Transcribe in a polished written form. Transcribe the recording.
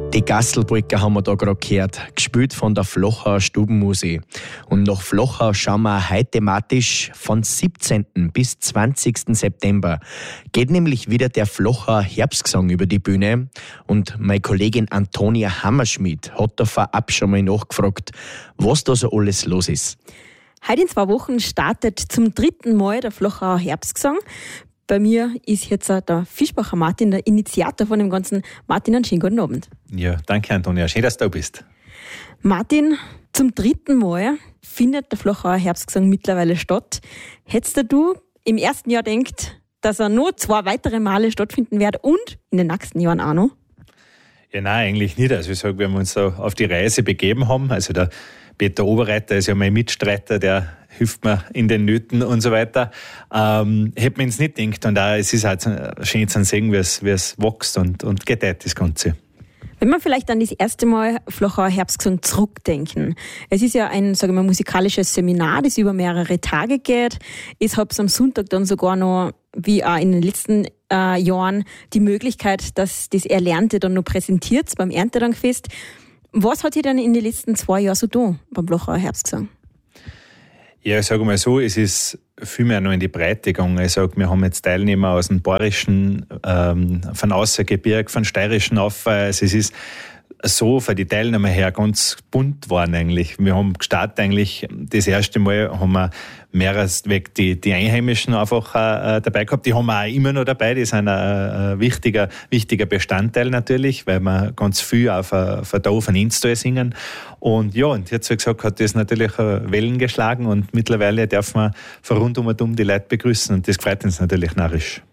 Die Gastelbrücke haben wir da gerade gehört, gespielt von der Flochauer Stubenmusik. Und nach Flochau schauen wir heute thematisch von 17. bis 20. September. Geht nämlich wieder der Flochauer Herbstgesang über die Bühne. Und meine Kollegin Antonia Hammerschmidt hat da vorab schon mal nachgefragt, was da so alles los ist. Heute in 2 Wochen startet zum 3. Mal der Flochauer Herbstgesang. Bei mir ist jetzt der Fischbacher Martin, der Initiator von dem Ganzen. Martin, einen schönen guten Abend. Ja, danke Antonia, schön, dass du da bist. Martin, zum 3. Mal findet der Flochauer Herbstgesang mittlerweile statt. Hättest du im ersten Jahr gedacht, dass er nur 2 weitere Male stattfinden wird und in den nächsten Jahren auch noch? Ja, nein, eigentlich nicht. Also ich sage, wenn wir uns so auf die Reise begeben haben, also der Peter Oberreiter ist ja mein Mitstreiter, der hilft mir in den Nöten und so weiter, hätte man es nicht gedacht. Und auch, es ist halt schön zu sehen, wie es wächst und gedeiht, das Ganze. Wenn wir vielleicht an das erste Mal Flochauer Herbstgesang zurückdenken. Es ist ja ein, sagen wir, musikalisches Seminar, das über mehrere Tage geht. Ich habe am Sonntag dann sogar noch, wie auch in den letzten Jahren, die Möglichkeit, dass das Erlernte dann noch präsentiert beim Erntedankfest. Was hat sich denn in den letzten 2 Jahren so getan beim Flochauer Herbstgesang? Ja, ich sage mal so, es ist viel mehr noch in die Breite gegangen. Ich sage, wir haben jetzt Teilnehmer aus dem Bayerischen, von Außergebirg, von Steirischen auf. Also es ist so für die Teilnehmer her ganz bunt geworden eigentlich. Wir haben gestartet eigentlich, das erste Mal haben wir mehrerweg die Einheimischen einfach dabei gehabt. Die haben wir auch immer noch dabei. Die sind ein wichtiger Bestandteil natürlich, weil wir ganz viel auf ein Dorf in Instal singen. Und ja, und jetzt, wie gesagt, hat das natürlich Wellen geschlagen und mittlerweile dürfen wir von rund um die Leute begrüßen und das freut uns natürlich narrisch.